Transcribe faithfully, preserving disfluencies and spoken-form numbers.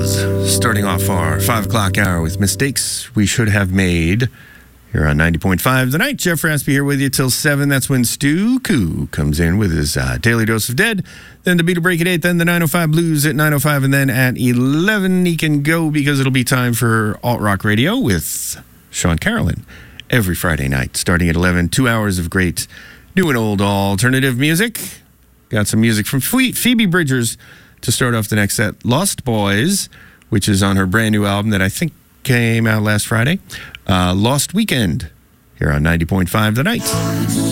Blues, starting off our five o'clock hour with Mistakes We Should Have Made here on ninety point five The Night. Jeff Raspy here with you till seven. That's when Stu Koo comes in with his uh, Daily Dose of Dead. Then the Beat a Break at eight, then the nine oh five Blues at nine oh five, and then at eleven he can go because it'll be time for Alt Rock Radio with Sean Carolyn every Friday night, starting at eleven. Two hours of great new and old alternative music. Got some music from Phoebe Bridgers to start off the next set. Lost Boys, which is on her brand new album that I think came out last Friday. Uh, Lost Weekend here on ninety point five The Night.